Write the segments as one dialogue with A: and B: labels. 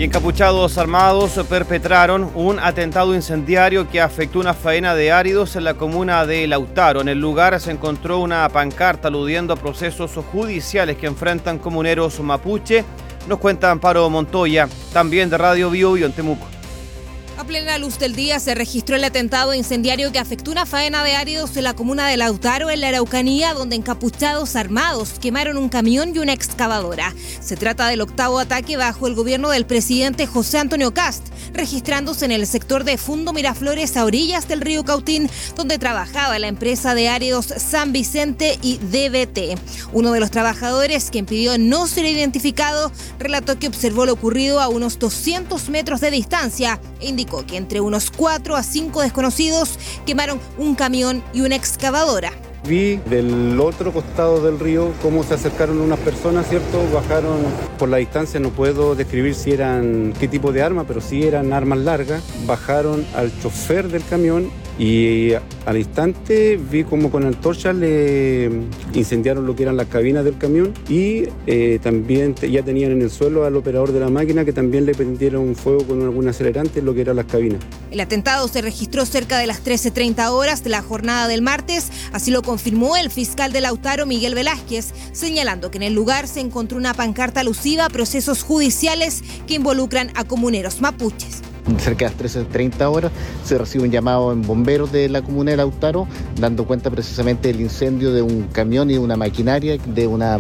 A: Y encapuchados armados perpetraron un atentado incendiario que afectó una faena de áridos en la comuna de Lautaro. En el lugar se encontró una pancarta aludiendo a procesos judiciales que enfrentan comuneros mapuche. Nos cuenta Amparo Montoya, también de Radio Bio Bio en Temuco.
B: A plena luz del día se registró el atentado incendiario que afectó una faena de áridos en la comuna de Lautaro, en la Araucanía, donde encapuchados armados quemaron un camión y una excavadora. Se trata del 8º ataque bajo el gobierno del presidente José Antonio Kast, registrándose en el sector de Fundo Miraflores, a orillas del río Cautín, donde trabajaba la empresa de áridos San Vicente y DBT. Uno de los trabajadores, quien pidió no ser identificado, relató que observó lo ocurrido a unos 200 metros de distancia e indicó que entre unos 4 a 5 desconocidos quemaron un camión y una excavadora.
C: Vi del otro costado del río cómo se acercaron unas personas, ¿cierto? Bajaron por la distancia, no puedo describir si eran qué tipo de arma, pero sí eran armas largas. Bajaron al chofer del camión y al instante vi como con antorchas le incendiaron lo que eran las cabinas del camión y también ya tenían en el suelo al operador de la máquina, que también le prendieron fuego con algún acelerante en lo que eran las cabinas.
B: El atentado se registró cerca de las 13:30 horas de la jornada del martes, así lo confirmó el fiscal de Lautaro, Miguel Velázquez, señalando que en el lugar se encontró una pancarta alusiva a procesos judiciales que involucran a comuneros mapuches.
D: Cerca de las 13:30 horas se recibe un llamado en bomberos de la comuna de Lautaro, dando cuenta precisamente del incendio de un camión y de una maquinaria de una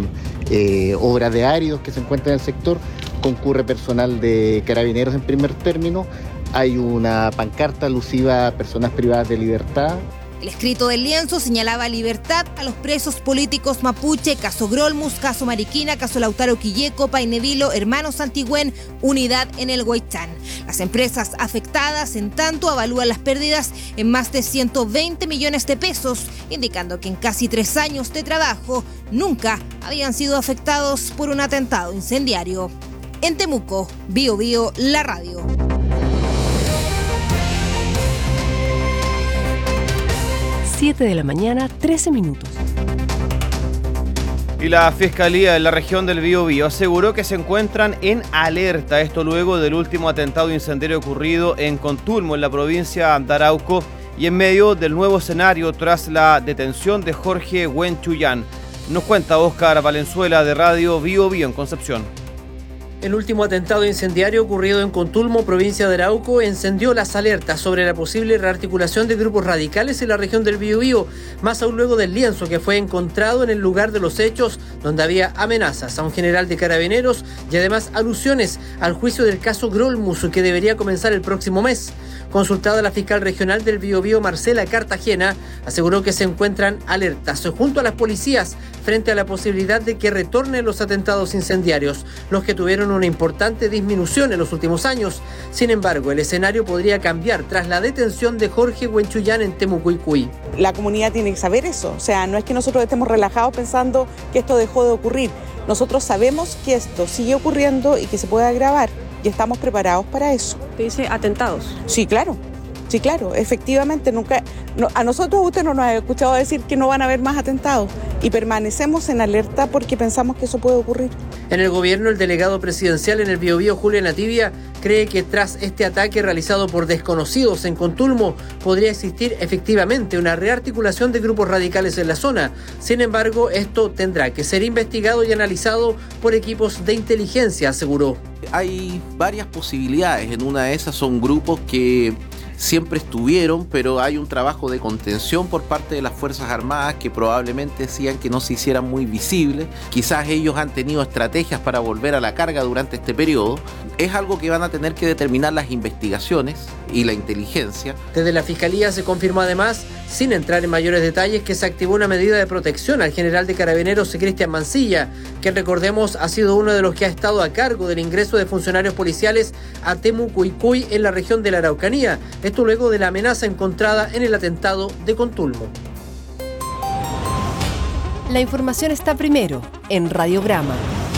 D: obra de áridos que se encuentra en el sector. Concurre personal de Carabineros en primer término. Hay una pancarta alusiva a personas privadas de libertad.
B: El escrito del lienzo señalaba libertad a los presos políticos mapuche, caso Grolmus, caso Mariquina, caso Lautaro Quilleco, Painevilo, Hermanos Antigüen, unidad en el Huaychán. Las empresas afectadas, en tanto, avalúan las pérdidas en más de 120 millones de pesos, indicando que en casi 3 años de trabajo nunca habían sido afectados por un atentado incendiario. En Temuco, Bio Bio, la radio.
E: 7 de la mañana, 13 minutos.
A: Y la Fiscalía de la región del Biobío aseguró que se encuentran en alerta. Esto luego del último atentado incendiario ocurrido en Contulmo, en la provincia de Arauco, y en medio del nuevo escenario tras la detención de Jorge Huenchuyán. Nos cuenta Óscar Valenzuela de Radio Biobío en Concepción.
F: El último atentado incendiario ocurrido en Contulmo, provincia de Arauco, encendió las alertas sobre la posible rearticulación de grupos radicales en la región del Biobío, más aún luego del lienzo que fue encontrado en el lugar de los hechos, donde había amenazas a un general de Carabineros y además alusiones al juicio del caso Grolmus, que debería comenzar el próximo mes. Consultada la fiscal regional del Biobío, Marcela Cartagena, aseguró que se encuentran alertas junto a las policías frente a la posibilidad de que retornen los atentados incendiarios, los que tuvieron una importante disminución en los últimos años. Sin embargo, el escenario podría cambiar tras la detención de Jorge Huenchuyán en Temucuicui.
G: La comunidad tiene que saber eso, o sea, no es que nosotros estemos relajados pensando que esto dejó de ocurrir. Nosotros sabemos que esto sigue ocurriendo y que se puede agravar y estamos preparados para eso.
H: ¿Te dice atentados?
G: Sí, claro, efectivamente, a nosotros usted no nos ha escuchado decir que no van a haber más atentados y permanecemos en alerta porque pensamos que eso puede ocurrir.
F: En el gobierno, el delegado presidencial en el Biobío, Julián Ativia, cree que tras este ataque realizado por desconocidos en Contulmo podría existir efectivamente una rearticulación de grupos radicales en la zona. Sin embargo, esto tendrá que ser investigado y analizado por equipos de inteligencia, aseguró.
I: Hay varias posibilidades. En una de esas son grupos que siempre estuvieron, pero hay un trabajo de contención por parte de las Fuerzas Armadas que probablemente hacían que no se hicieran muy visibles. Quizás ellos han tenido estrategias para volver a la carga durante este periodo. Es algo que van a tener que determinar las investigaciones y la inteligencia.
F: Desde la Fiscalía se confirmó además, sin entrar en mayores detalles, que se activó una medida de protección al general de Carabineros Cristian Mancilla, que recordemos ha sido uno de los que ha estado a cargo del ingreso de funcionarios policiales a Temucuicui en la región de la Araucanía. Esto luego de la amenaza encontrada en el atentado de Contulmo.
E: La información está primero en Radiograma.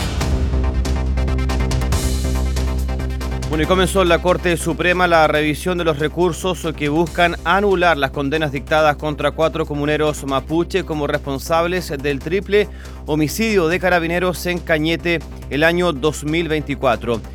A: Bueno, y comenzó en la Corte Suprema la revisión de los recursos que buscan anular las condenas dictadas contra 4 comuneros mapuche como responsables del triple homicidio de Carabineros en Cañete el año 2024.